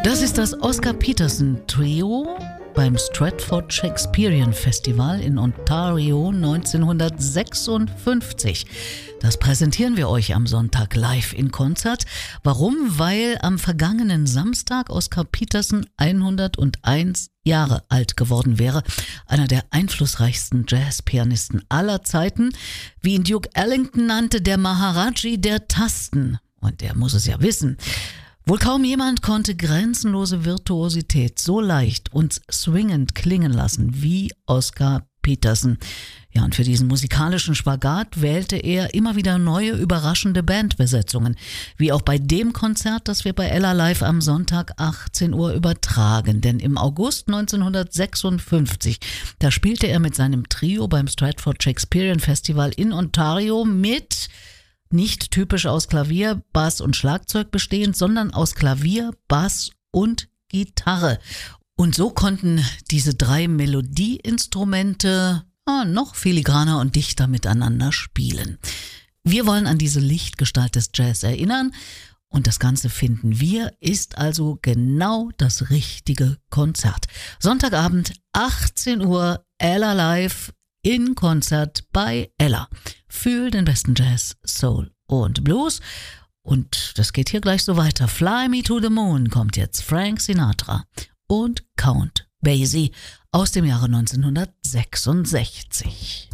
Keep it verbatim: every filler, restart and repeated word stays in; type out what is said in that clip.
Das ist das Oscar Peterson Trio beim Stratford Shakespearean Festival in Ontario neunzehnhundertsechsundfünfzig. Das präsentieren wir euch am Sonntag live in Konzert. Warum? Weil am vergangenen Samstag Oscar Peterson hunderteins Jahre alt geworden wäre. Einer der einflussreichsten Jazzpianisten aller Zeiten. Wie ihn Duke Ellington nannte, der Maharaji der Tasten. Und er muss es ja wissen. Wohl kaum jemand konnte grenzenlose Virtuosität so leicht und swingend klingen lassen wie Oscar Peterson. Ja, und für diesen musikalischen Spagat wählte er immer wieder neue, überraschende Bandbesetzungen. Wie auch bei dem Konzert, das wir bei Ella Live am Sonntag achtzehn Uhr übertragen. Denn im August neunzehnhundertsechsundfünfzig, da spielte er mit seinem Trio beim Stratford Shakespearean Festival in Ontario mit... Nicht typisch aus Klavier, Bass und Schlagzeug bestehend, sondern aus Klavier, Bass und Gitarre. Und so konnten diese drei Melodieinstrumente ah, noch filigraner und dichter miteinander spielen. Wir wollen an diese Lichtgestalt des Jazz erinnern und das Ganze, finden wir, ist also genau das richtige Konzert. Sonntagabend, achtzehn Uhr, Ella Live in Konzert bei Ella. Fühl den besten Jazz, Soul und Blues. Und das geht hier gleich so weiter. Fly Me to the Moon kommt jetzt, Frank Sinatra und Count Basie aus dem Jahre neunzehnhundertsechsundsechzig.